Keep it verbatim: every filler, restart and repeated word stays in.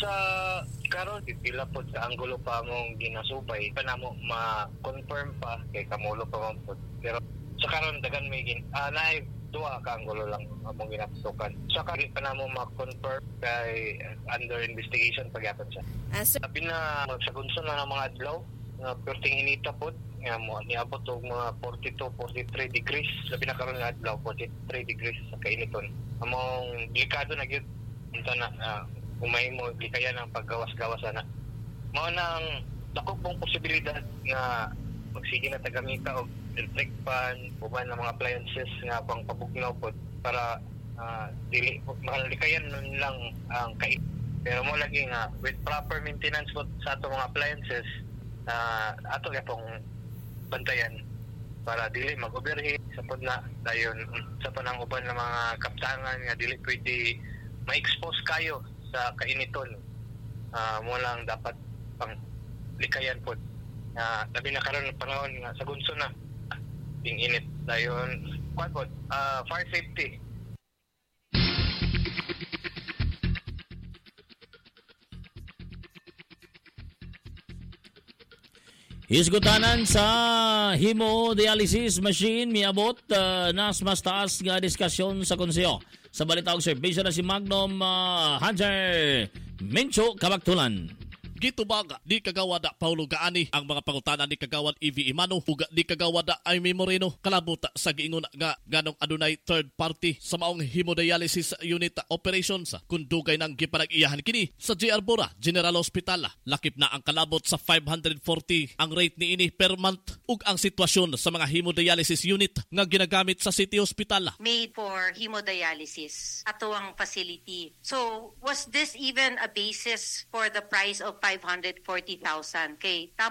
Sa karon pila po sa anggulo pa mong ginasubay pa namo ma-confirm pa kay kamulo pa man po. Pero sa karon dagan may gin ah, naay duha ka anggulo lang among ginaptukan. Sa karon pa namo ma-confirm kay uh, under investigation pagyapon siya. Uh, sir, Sabi na magsagunson na ng mga adlaw nga perting inita po nga mo niabot og mga forty-two forty-three degrees. Sabi na karon nga adlaw forty-three degrees sa kainiton. Among delikado na gyud unta na uh, umay mo likayan ang paggawas-gawas ana. Mao nang dako pong posibilidad nga magsige na tagamita og electric fan uban ng mga appliances nga pang pabugnaw pod para uh, dili malikayan lang ang kait. Pero mo lagi nga with proper maintenance pod sa ato mga appliances uh, ato ya pong bantayan para dili mag-overheat sa pod na dayon sa panang uban ng mga kaptangan nga dili pwede ma-expose kayo sa kainiton. Uh, mo lang dapat pang likayan po. Uh, labi na karon ng panahon nga sa gunso na ting init dayon kwan po uh, fire safety. Isgutanan sa hemodialysis machine miabot uh, nas mas taas nga diskusyon sa konseyo. Sa balita og serbisyo na si Magnum uh, Hunter Mencho Kabaktulan. Gitubaga di kagawada Paulo Gaani ang mga pangutanan ni kagawad E V Imano ug di kagawada Aimee Moreno kalabuta sa giingon nga ganong adunay third party sa maong hemodialysis unit operations kun dugay nang gipanag-iyahan kini sa J R Bora General Hospital. Lakip na ang kalabot sa five hundred forty ang rate niini per month ug ang sitwasyon sa mga hemodialysis unit nga ginagamit sa City Hospital made for hemodialysis ato ang facility. So was this even a basis for the price of five hundred forty thousand? Kay